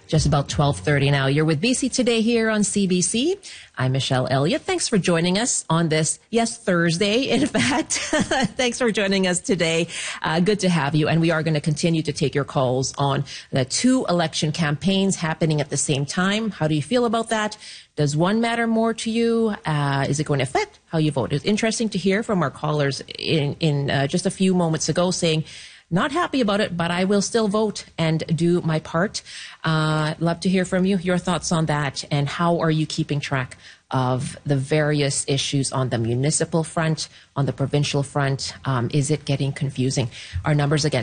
Just about 12:30 now. You're with BC Today here on CBC. I'm Michelle Elliott. Thanks for joining us on this, Thursday, in fact. Thanks for joining us today. Good to have you. And we are going to continue to take your calls on the 2 election campaigns happening at the same time. How do you feel about that? Does one matter more to you? Is it going to affect how you vote? It's interesting to hear from our callers in just a few moments ago saying, not happy about it, but I will still vote and do my part. Love to hear from you, your thoughts on that, and how are you keeping track of the various issues on the municipal front, on the provincial front? Is it getting confusing? Our numbers again,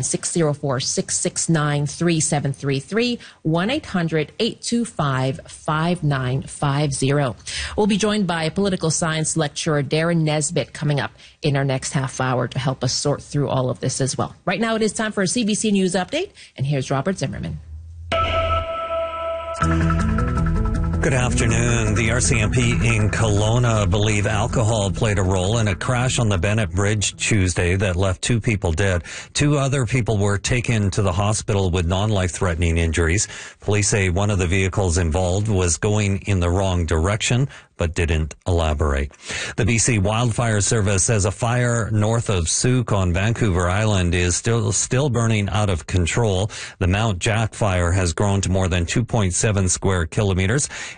604-669-3733, 1-800-825-5950. We'll be joined by political science lecturer Darren Nesbitt coming up in our next half hour to help us sort through all of this as well. Right now it is time for a CBC News Update, and here's Robert Zimmerman. Good afternoon. The RCMP in Kelowna believe alcohol played a role in a crash on the Bennett Bridge Tuesday that left 2 people dead. 2 other people were taken to the hospital with non-life-threatening injuries. Police say one of the vehicles involved was going in the wrong direction, but didn't elaborate. The BC Wildfire Service says a fire north of Souk on Vancouver Island is still burning out of control. The Mount Jack fire has grown to more than 2.7 square kilometers.